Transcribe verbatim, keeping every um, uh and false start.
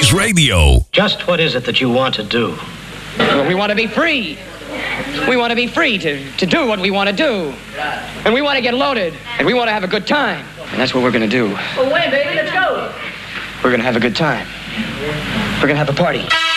News Radio. Just what is it that you want to do? Well, we want to be free. We want to be free to, to do what we want to do. And we want to get loaded. And we want to have a good time. And that's what we're going to do. Well, wait, baby, let's go. We're going to have a good time. We're going to have a party.